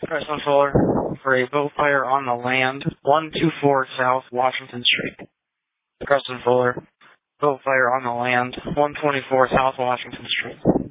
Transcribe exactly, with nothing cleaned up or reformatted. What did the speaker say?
Preston Fuller for a boat fire on the land, one two four South Washington Street. Preston Fuller, boat fire on the land, one twenty-four South Washington Street.